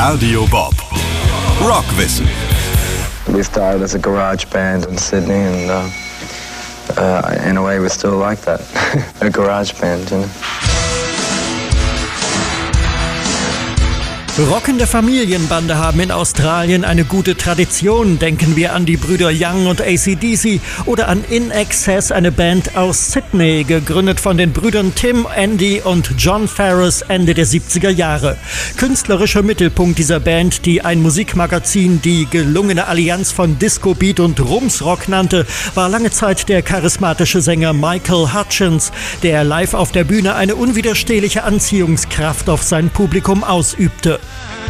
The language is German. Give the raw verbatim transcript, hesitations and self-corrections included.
Radio Bob. Rockwissen. We started as a garage band in Sydney, and uh, uh, in a way we still like that, a garage band, you know. Rockende Familienbande haben in Australien eine gute Tradition. Denken wir an die Brüder Young und A C D C oder an In Excess, eine Band aus Sydney, gegründet von den Brüdern Tim, Andy und John Farris Ende der siebziger Jahre. Künstlerischer Mittelpunkt dieser Band, die ein Musikmagazin die gelungene Allianz von Disco Beat und Rumsrock nannte, war lange Zeit der charismatische Sänger Michael Hutchence, der live auf der Bühne eine unwiderstehliche Anziehungskraft auf sein Publikum ausübte.